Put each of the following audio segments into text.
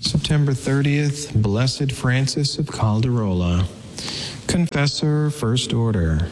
September 30th, Blessed Francis of Calderola, Confessor, First Order.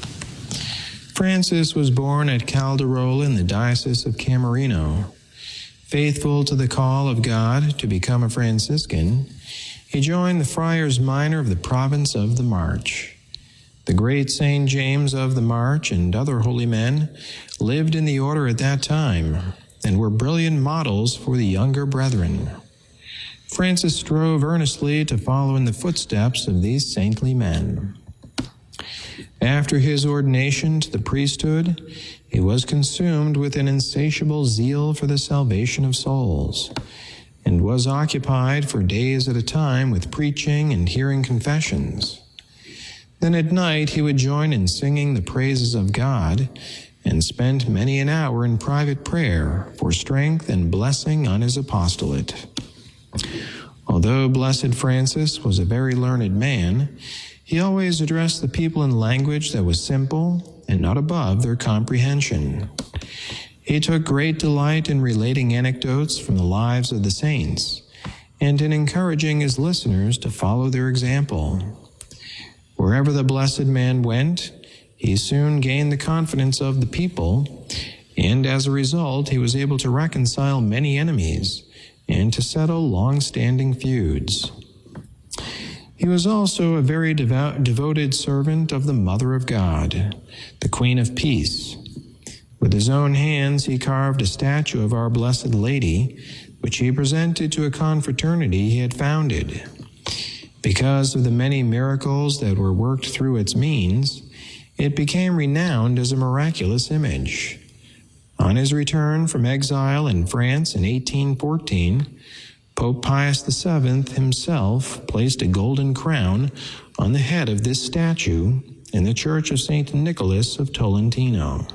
Francis was born at Calderola in the Diocese of Camarino. Faithful to the call of God to become a Franciscan, he joined the Friars Minor of the province of the March. The great St. James of the March and other holy men lived in the order at that time and were brilliant models for the younger brethren. Francis strove earnestly to follow in the footsteps of these saintly men. After his ordination to the priesthood, he was consumed with an insatiable zeal for the salvation of souls, and was occupied for days at a time with preaching and hearing confessions. Then at night he would join in singing the praises of God, and spent many an hour in private prayer for strength and blessing on his apostolate. Although Blessed Francis was a very learned man, he always addressed the people in language that was simple and not above their comprehension. He took great delight in relating anecdotes from the lives of the saints and in encouraging his listeners to follow their example. Wherever the blessed man went, he soon gained the confidence of the people, and as a result, he was able to reconcile many enemies and to settle long-standing feuds. He was also a very devoted servant of the Mother of God, the Queen of Peace. With his own hands, he carved a statue of Our Blessed Lady, which he presented to a confraternity he had founded. Because of the many miracles that were worked through its means, it became renowned as a miraculous image. On his return from exile in France in 1814, Pope Pius VII himself placed a golden crown on the head of this statue in the Church of St. Nicholas of Tolentino.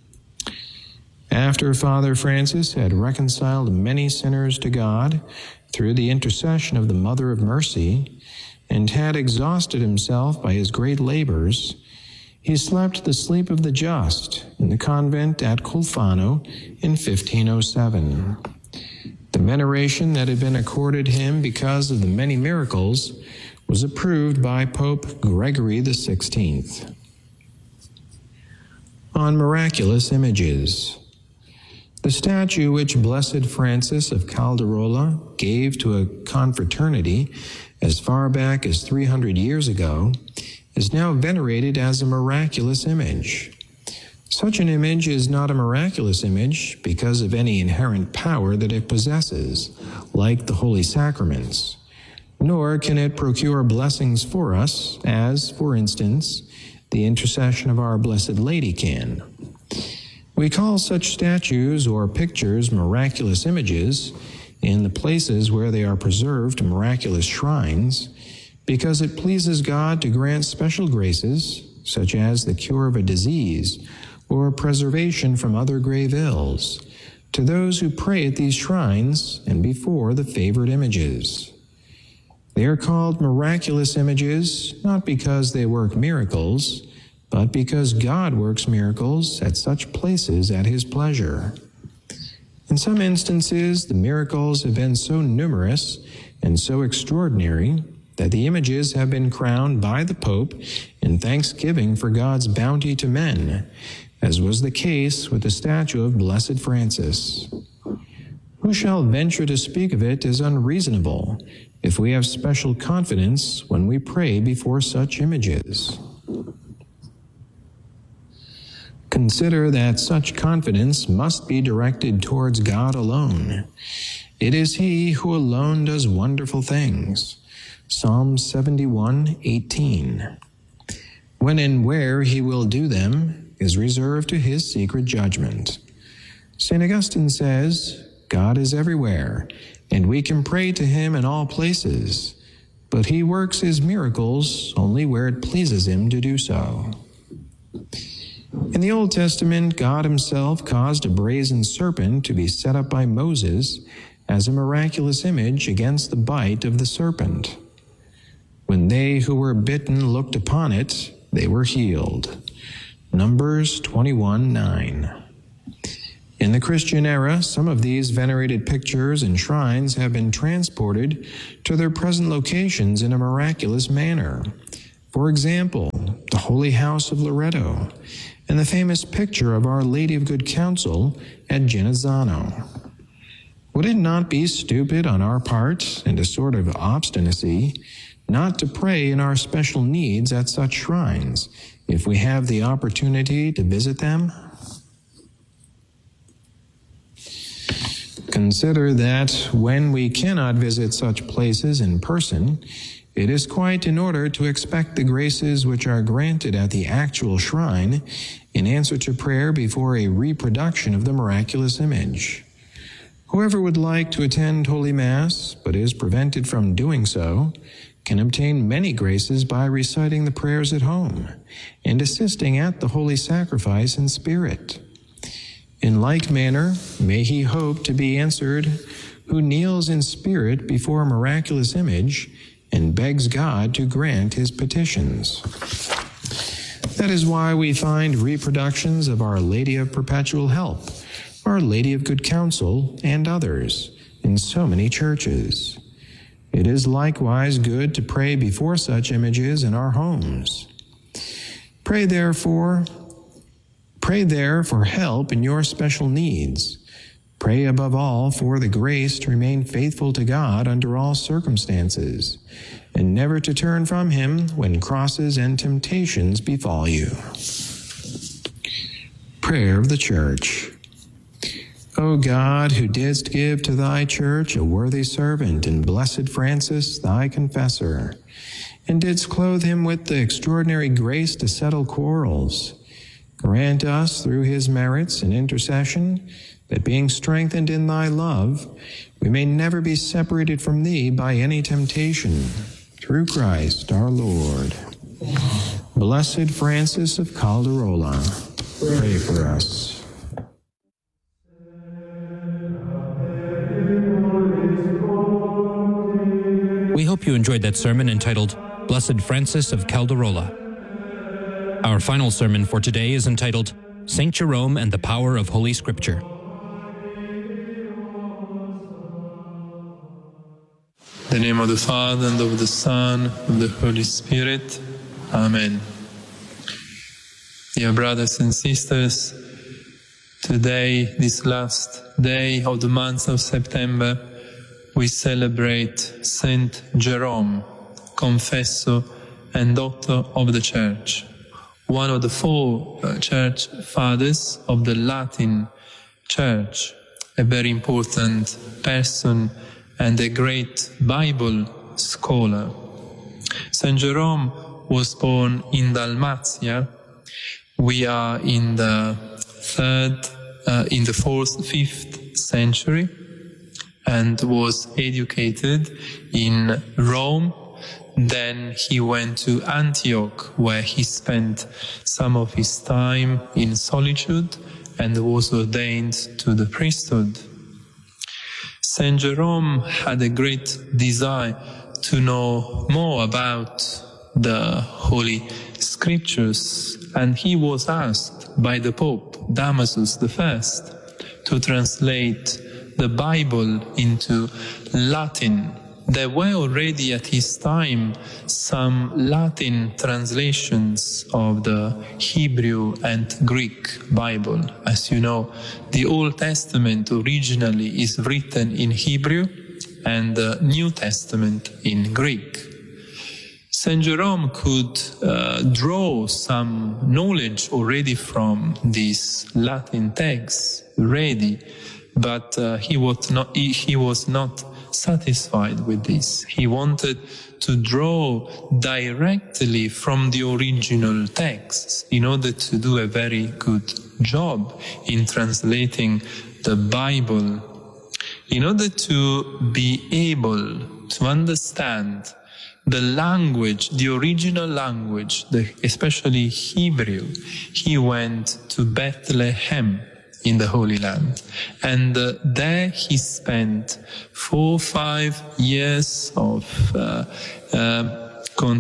After Father Francis had reconciled many sinners to God through the intercession of the Mother of Mercy, and had exhausted himself by his great labors, he slept the sleep of the just in the convent at Colfano in 1507. The veneration that had been accorded him because of the many miracles was approved by Pope Gregory XVI. On miraculous images. The statue which Blessed Francis of Calderola gave to a confraternity as far back as 300 years ago is now venerated as a miraculous image. Such an image is not a miraculous image because of any inherent power that it possesses, like the Holy Sacraments, nor can it procure blessings for us, as, for instance, the intercession of Our Blessed Lady can. We call such statues or pictures miraculous images in the places where they are preserved miraculous shrines, because it pleases God to grant special graces, such as the cure of a disease or preservation from other grave ills, to those who pray at these shrines and before the favored images. They are called miraculous images not because they work miracles, but because God works miracles at such places at his pleasure. In some instances, the miracles have been so numerous and so extraordinary that the images have been crowned by the Pope in thanksgiving for God's bounty to men, as was the case with the statue of Blessed Francis. Who shall venture to speak of it as unreasonable if we have special confidence when we pray before such images? Consider that such confidence must be directed towards God alone. It is He who alone does wonderful things. Psalm 71:18. When and where He will do them is reserved to His secret judgment. St. Augustine says, God is everywhere, and we can pray to Him in all places, but He works His miracles only where it pleases Him to do so. In the Old Testament, God Himself caused a brazen serpent to be set up by Moses as a miraculous image against the bite of the serpent. When they who were bitten looked upon it, they were healed. Numbers 21:9. In the Christian era, some of these venerated pictures and shrines have been transported to their present locations in a miraculous manner. For example, the Holy House of Loreto and the famous picture of Our Lady of Good Counsel at Genazzano. Would it not be stupid on our part and a sort of obstinacy not to pray in our special needs at such shrines if we have the opportunity to visit them? Consider that when we cannot visit such places in person, it is quite in order to expect the graces which are granted at the actual shrine in answer to prayer before a reproduction of the miraculous image. Whoever would like to attend Holy Mass, but is prevented from doing so, can obtain many graces by reciting the prayers at home and assisting at the Holy Sacrifice in spirit. In like manner, may he hope to be answered who kneels in spirit before a miraculous image and begs God to grant his petitions. That is why we find reproductions of Our Lady of Perpetual Help, Our Lady of Good Counsel, and others in so many churches. It is likewise good to pray before such images in our homes. Pray there for help in your special needs. Pray above all for the grace to remain faithful to God under all circumstances, and never to turn from him when crosses and temptations befall you. Prayer of the Church. O God, who didst give to thy church a worthy servant in Blessed Francis, thy confessor, and didst clothe him with the extraordinary grace to settle quarrels, grant us through his merits and intercession that being strengthened in thy love, we may never be separated from thee by any temptation. Through Christ our Lord. Blessed Francis of Calderola, pray for us. We hope you enjoyed that sermon entitled Blessed Francis of Calderola. Our final sermon for today is entitled Saint Jerome and the Power of Holy Scripture. In the name of the Father, and of the Son, and of the Holy Spirit. Amen. Dear brothers and sisters, today, this last day of the month of September, we celebrate Saint Jerome, confessor and doctor of the Church, one of the four church fathers of the Latin Church, a very important person and a great Bible scholar. Saint Jerome was born in Dalmatia. We are in the 4th, 5th century, and was educated in Rome. Then he went to Antioch, where he spent some of his time in solitude and was ordained to the priesthood. Saint Jerome had a great desire to know more about the Holy Scriptures, and he was asked by the Pope Damasus I to translate the Bible into Latin. There were already at his time some Latin translations of the Hebrew and Greek Bible. As you know, the Old Testament originally is written in Hebrew and the New Testament in Greek. Saint Jerome could draw some knowledge already from these Latin texts ready, but he was not satisfied with this. He wanted to draw directly from the original texts in order to do a very good job in translating the Bible, in order to be able to understand the language, the original language, especially Hebrew. He went to Bethlehem in the Holy Land. And there he spent 4 or 5 years of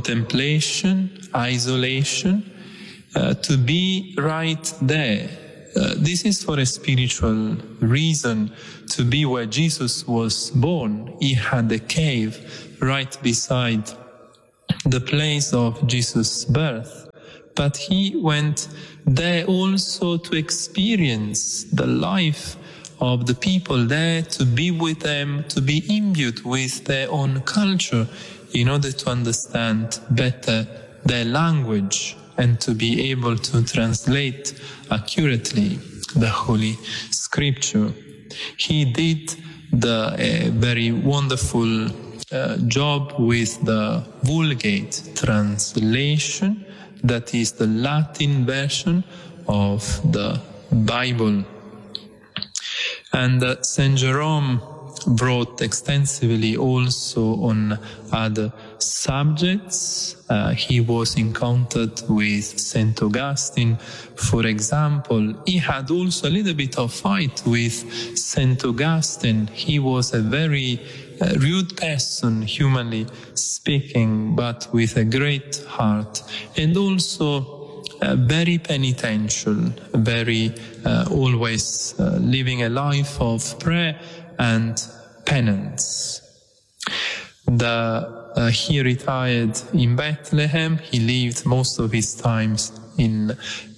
contemplation, isolation, to be right there, this is for a spiritual reason, to be where Jesus was born. He had a cave right beside the place of Jesus' birth. But he went there also to experience the life of the people there, to be with them, to be imbued with their own culture in order to understand better their language and to be able to translate accurately the Holy Scripture. He did the very wonderful job with the Vulgate translation, that is the Latin version of the Bible. And Saint Jerome wrote extensively also on other subjects. He was in contact with Saint Augustine, for example. He had also a little bit of fight with Saint Augustine. He was a very rude person, humanly speaking, but with a great heart, and also very penitential, very always living a life of prayer and penance. He retired in Bethlehem. He lived most of his time in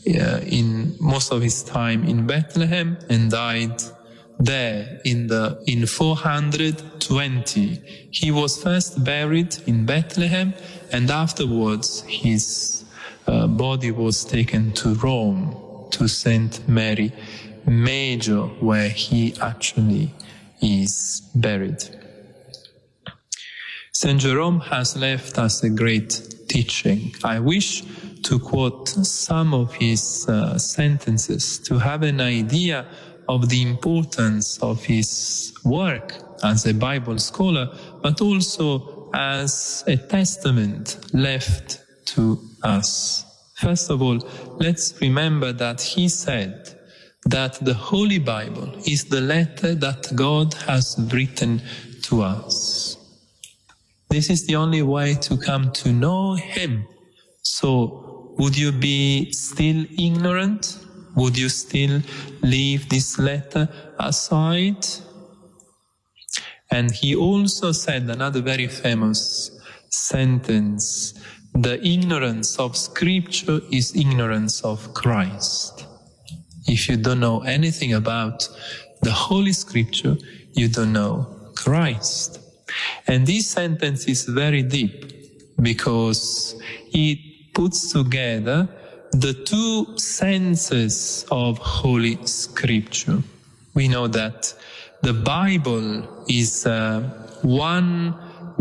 Bethlehem and died there in 420. He was first buried in Bethlehem, and afterwards his body was taken to Rome, to Saint Mary Major, where he actually is buried. Saint Jerome has left us a great teaching. I wish to quote some of his sentences to have an idea of the importance of his work as a Bible scholar, but also as a testament left to us. First of all, let's remember that he said that the Holy Bible is the letter that God has written to us. This is the only way to come to know Him. So, would you be still ignorant? Would you still leave this letter aside? And he also said another very famous sentence: the ignorance of Scripture is ignorance of Christ. If you don't know anything about the Holy Scripture, you don't know Christ. And this sentence is very deep because it puts together the two senses of Holy Scripture. We know that the Bible is one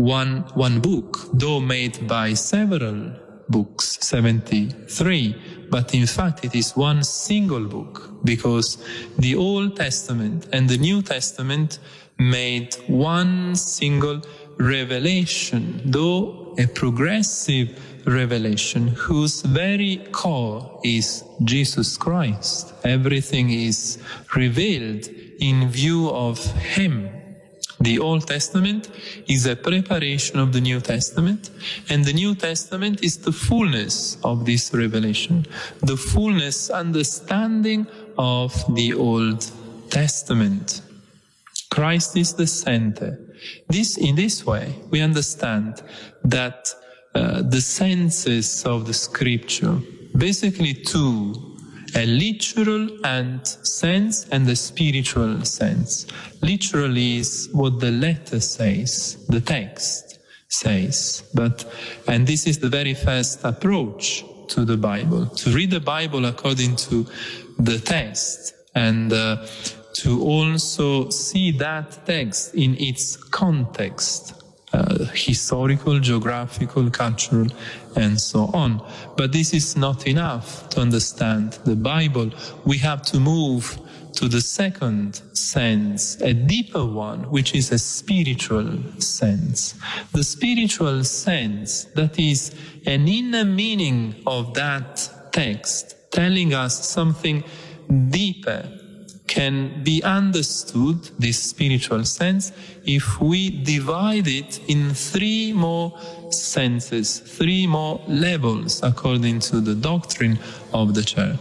book, though made by several books, 73, but in fact it is one single book, because the Old Testament and the New Testament made one single revelation, though a progressive revelation whose very core is Jesus Christ. Everything is revealed in view of Him. The Old Testament is a preparation of the New Testament, and the New Testament is the fullness of this revelation, the fullness understanding of the Old Testament. Christ is the center. In this way, we understand that the senses of the Scripture, basically two, a literal sense and a spiritual sense. Literal is what the letter says, the text says. And this is the very first approach to the Bible, to read the Bible according to the text, and to also see that text in its context, historical, geographical, cultural, and so on. But this is not enough to understand the Bible. We have to move to the second sense, a deeper one, which is a spiritual sense. The spiritual sense, that is an inner meaning of that text, telling us something deeper, can be understood, this spiritual sense, if we divide it in three more senses, three more levels, according to the doctrine of the Church.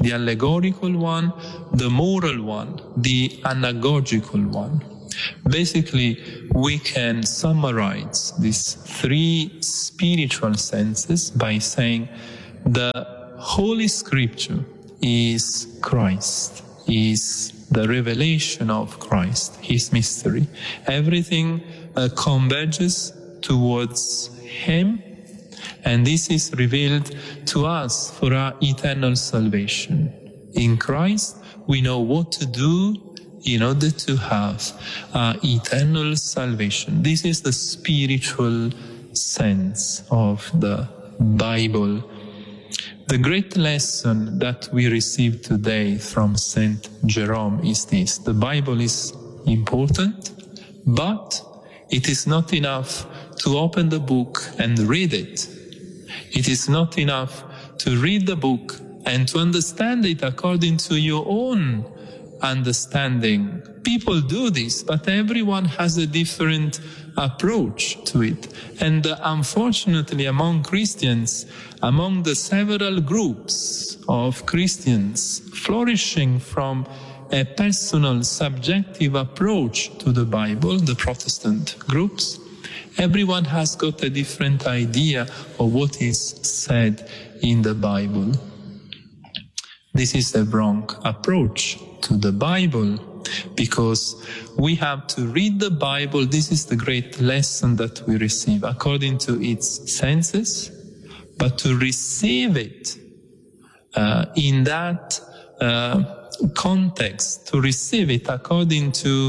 the allegorical one, the moral one, the anagogical one. Basically, we can summarize these three spiritual senses by saying the Holy Scripture is Christ, is the revelation of Christ, His mystery. Everything converges towards Him, and this is revealed to us for our eternal salvation. In Christ, we know what to do in order to have eternal salvation. This is the spiritual sense of the Bible. The great lesson that we receive today from Saint Jerome is this: the Bible is important, but it is not enough to open the book and read it. It is not enough to read the book and to understand it according to your own understanding. People do this, but everyone has a different approach to it. And unfortunately, among Christians, among the several groups of Christians flourishing from a personal, subjective approach to the Bible, the Protestant groups, everyone has got a different idea of what is said in the Bible. This is a wrong approach to the Bible, because we have to read the Bible. This is the great lesson that we receive according to its senses, but to receive it in that context, to receive it according to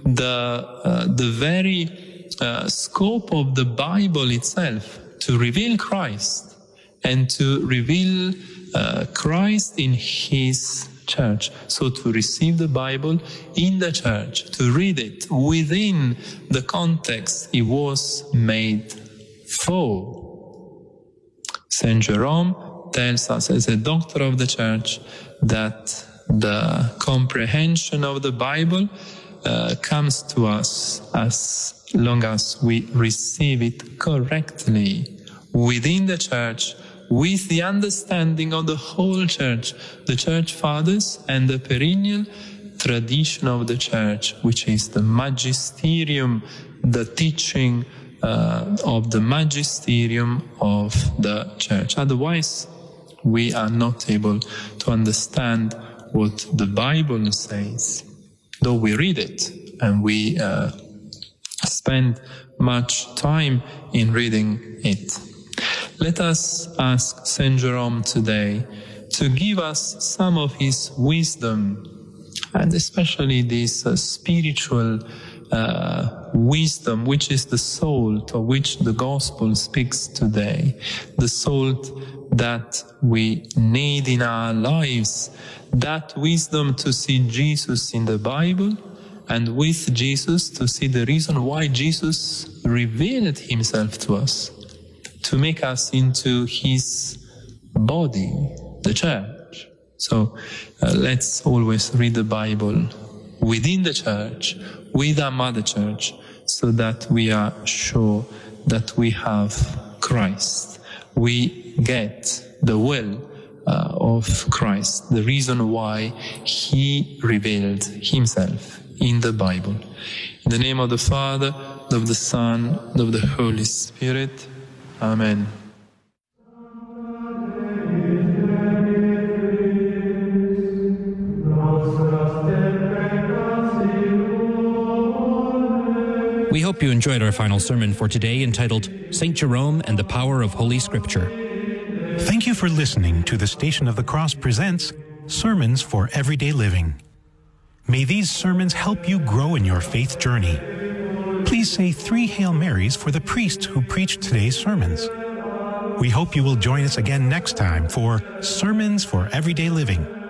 the very scope of the Bible itself, to reveal Christ and to reveal Christ in His church. So to receive the Bible in the church, to read it within the context it was made for. Saint Jerome tells us, as a doctor of the church, that the comprehension of the Bible comes to us as long as we receive it correctly within the church, with the understanding of the whole church, the church fathers, and the perennial tradition of the church, which is the magisterium, the teaching of the magisterium of the church. Otherwise, we are not able to understand what the Bible says, though we read it and we spend much time in reading it. Let us ask Saint Jerome today to give us some of his wisdom, and especially this spiritual wisdom, which is the salt of which the gospel speaks today, the salt that we need in our lives, that wisdom to see Jesus in the Bible, and with Jesus to see the reason why Jesus revealed himself to us, to make us into his body, the church. So let's always read the Bible within the church, with our mother church, so that we are sure that we have Christ. We get the will of Christ, the reason why he revealed himself in the Bible. In the name of the Father, of the Son, and of the Holy Spirit. Amen. We hope you enjoyed our final sermon for today, entitled St. Jerome and the Power of Holy Scripture. Thank you for listening to the Station of the Cross presents Sermons for Everyday Living. May these sermons help you grow in your faith journey. Please say 3 Hail Marys for the priest who preached today's sermons. We hope you will join us again next time for Sermons for Everyday Living.